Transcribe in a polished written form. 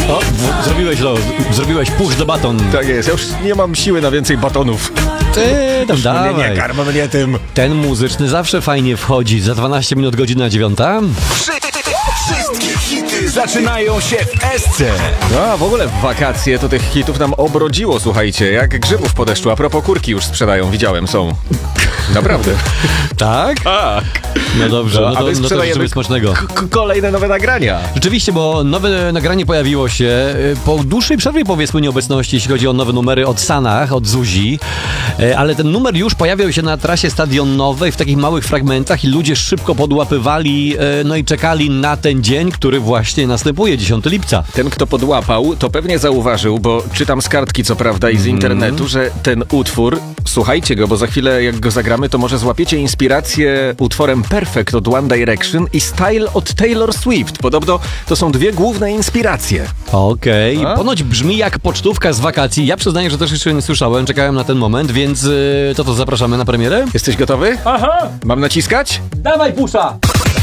O, zrobiłeś push do baton. Tak jest, ja już nie mam siły na więcej batonów. Tam Nie dawaj. karm mnie tym. Ten muzyczny zawsze fajnie wchodzi. Za 12 minut, godzina 9. Wszystkie hity zaczynają się w Esce. No a w ogóle w wakacje to tych hitów nam obrodziło, słuchajcie, jak grzybów po deszczu, a propos kurki już sprzedają, widziałem, są. Naprawdę. Tak? Tak. No dobrze, No, no a my to sprzedajemy życzymy smacznego. Kolejne nowe nagrania. Rzeczywiście, bo nowe nagranie pojawiło się po dłuższej przerwie, powiedzmy, nieobecności, jeśli chodzi o nowe numery od Sanach, od Zuzi, ale ten numer już pojawiał się na trasie stadionowej w takich małych fragmentach i ludzie szybko podłapywali, no i czekali na ten dzień, który właśnie następuje, 10 lipca. Ten, kto podłapał, to pewnie zauważył, bo czytam z kartki, co prawda, i z internetu, że ten utwór, słuchajcie go, bo za chwilę jak go zagramy, to może złapiecie inspirację utworem Perfect od One Direction i Style od Taylor Swift. Podobno to są dwie główne inspiracje. Okej. A? Ponoć brzmi jak pocztówka z wakacji. Ja przyznaję, że też jeszcze nie słyszałem, czekałem na ten moment, więc to zapraszamy na premierę. Jesteś gotowy? Aha! Mam naciskać? Dawaj, pusza!